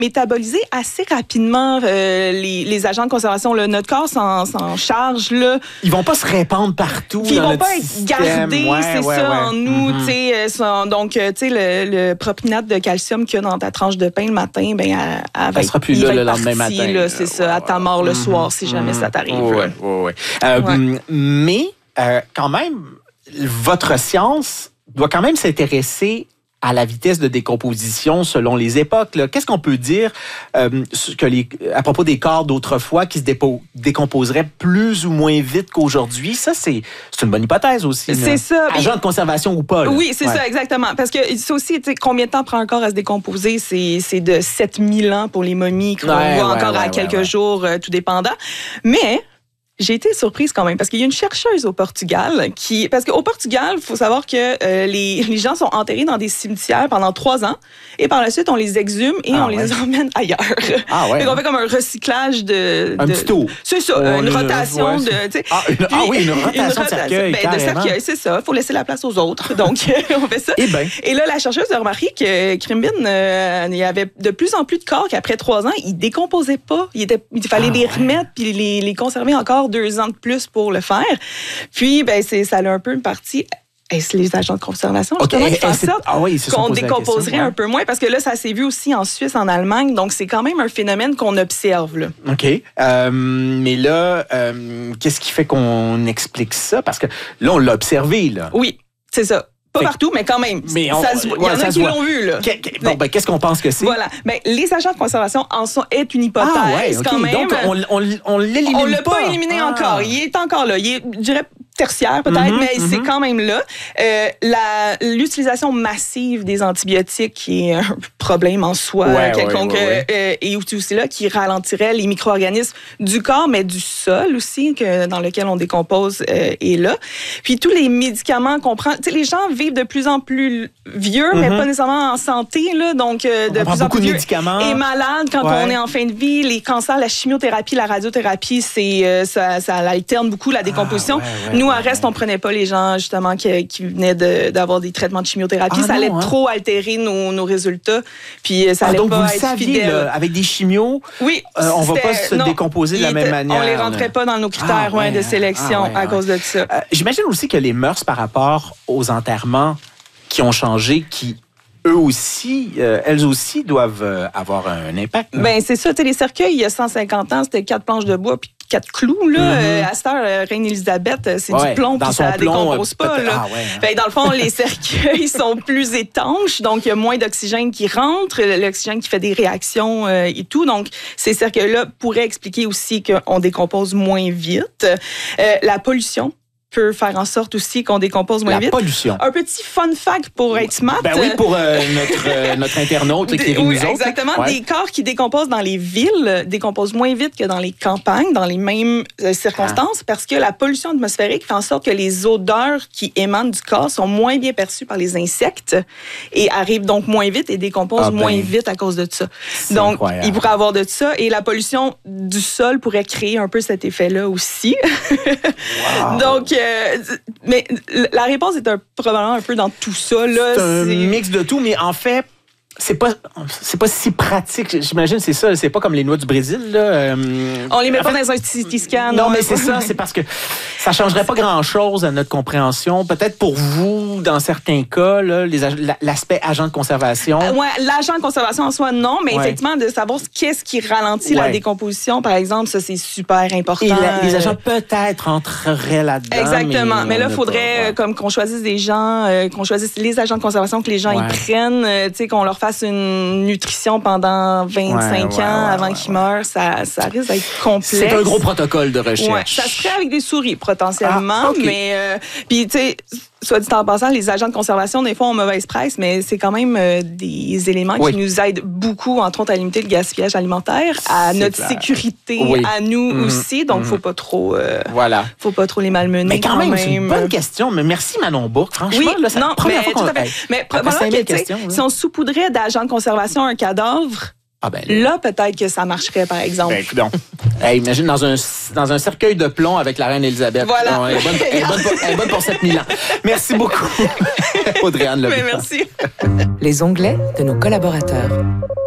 métaboliser assez rapidement les agents de conservation. Là. Notre corps s'en charge. Là. Ils vont pas se répandre partout. Puis ils vont pas système. être gardés, en nous. Donc, tu sais, le propionate de calcium qu'il y a dans ta tranche de pain le matin, ben, elle sera plus là le lendemain matin. Là, c'est ça, à ta mort le soir, si jamais ça t'arrive. Mais, quand même, votre science doit quand même s'intéresser à la vitesse de décomposition selon les époques. Là. Qu'est-ce qu'on peut dire à propos des corps d'autrefois qui se décomposeraient plus ou moins vite qu'aujourd'hui? Ça, c'est une bonne hypothèse aussi. C'est ça. Agent de conservation ou pas. Là. Oui, c'est ça, exactement. Parce que c'est aussi, combien de temps prend un corps à se décomposer? C'est de 7000 ans pour les momies qu'on voit encore à quelques jours, tout dépendant. Mais... j'ai été surprise quand même parce qu'il y a une chercheuse au Portugal parce qu'au Portugal, il faut savoir que les gens sont enterrés dans des cimetières pendant 3 ans et par la suite, on les exhume et on les emmène ailleurs. Donc, on fait comme un recyclage un petit tour. C'est ça, une rotation de... une rotation de cercueil, de cercueil, c'est ça. Il faut laisser la place aux autres. Donc, on fait ça. Et là, la chercheuse a remarqué que Crimbin, il y avait de plus en plus de corps qu'après 3 ans, ils décomposaient pas. Il fallait les remettre puis les conserver encore 2 ans de plus pour le faire. Puis, ça a un peu une partie... Est-ce les agents de conservation justement qui font en sorte qu'on décomposerait un peu moins? Parce que là, ça s'est vu aussi en Suisse, en Allemagne. Donc, c'est quand même un phénomène qu'on observe. Là. OK. Mais là, qu'est-ce qui fait qu'on explique ça? Parce que là, on l'a observé. Là. Oui, c'est ça. Pas partout, mais quand même. Il y en a qui l'ont vu. Là. Qu'est-ce qu'on pense que c'est? Voilà. Les agents de conservation est une hypothèse quand même. Donc, on l'élimine pas. On l'a pas éliminé encore. Il est encore là. Il est, je dirais, tertiaire peut-être, mais c'est quand même là. L'utilisation massive des antibiotiques qui est un problème en soi quelconque et aussi là qui ralentirait les micro-organismes du corps, mais du sol aussi dans lequel on décompose est là. Puis tous les médicaments qu'on prend, tu sais, les gens vivent de plus en plus vieux, mais pas nécessairement en santé, là, donc de plus en plus vieux et malades quand on est en fin de vie. Les cancers, la chimiothérapie, la radiothérapie, ça alterne beaucoup la décomposition. Nous, à Reste, on prenait pas les gens justement qui venaient d'avoir des traitements de chimiothérapie. Ça allait trop altérer nos résultats. Puis ça allait pas être fidèle. Là, avec des chimios, on va pas se décomposer de la même manière. On les rentrait pas dans nos critères de sélection à cause de ça. J'imagine aussi que les mœurs par rapport aux enterrements qui ont changé, qui elles aussi doivent avoir un impact. C'est ça. Les cercueils, il y a 150 ans, c'était 4 planches de bois puis 4 clous. Là. À cette heure, Reine Élisabeth, c'est du plomb puis ça ne décompose pas. Là. Dans le fond, les cercueils sont plus étanches, donc il y a moins d'oxygène qui rentre, l'oxygène qui fait des réactions et tout. Donc, ces cercueils-là pourraient expliquer aussi qu'on décompose moins vite. La pollution peut faire en sorte aussi qu'on décompose moins vite. La pollution. Un petit fun fact pour être smart. Pour notre internaute qui est nous autres. Exactement. Des corps qui décomposent dans les villes décomposent moins vite que dans les campagnes, dans les mêmes circonstances, parce que la pollution atmosphérique fait en sorte que les odeurs qui émanent du corps sont moins bien perçues par les insectes et arrivent donc moins vite et décomposent moins vite à cause de ça. Donc, il pourrait avoir de ça. Et la pollution du sol pourrait créer un peu cet effet-là aussi. Donc, mais la réponse est probablement un peu dans tout ça. Là. C'est un mix de tout, mais en fait, c'est pas si pratique. J'imagine c'est ça. C'est pas comme les noix du Brésil. Là. On les met pas dans un CT scan. Non, mais c'est ça. C'est parce que ça changerait pas grand-chose à notre compréhension. Peut-être pour vous, dans certains cas, là, l'aspect agent de conservation. L'agent de conservation en soi, non. Mais effectivement, de savoir qu'est-ce qui ralentit la décomposition, par exemple, ça, c'est super important. Et les agents peut-être entreraient là-dedans. Exactement. Mais là, il faudrait comme qu'on choisisse des gens, qu'on choisisse les agents de conservation que les gens y prennent, qu'on leur fasse une nutrition pendant 25 ans avant qu'ils meurent, ça risque d'être complexe. C'est un gros protocole de recherche. Ça se ferait avec des souris, potentiellement, mais puis tu sais, soit dit en passant, les agents de conservation, des fois, ont mauvaise presse, mais c'est quand même des éléments qui nous aident beaucoup, entre autres, à limiter le gaspillage alimentaire, à notre sécurité, à nous aussi. Donc, faut pas trop les malmener. Mais quand même, c'est une bonne question. Mais merci, Manon Bourque. Franchement, là, c'est la première fois qu'on... Mais probablement que, si on saupoudrait d'agents de conservation un cadavre, là, peut-être que ça marcherait, par exemple. Imagine dans un cercueil de plomb avec la reine Élisabeth. Voilà. Elle est bonne pour 7000 ans. Merci beaucoup, Audrey-Anne Leblanc. Merci. Les onglets de nos collaborateurs.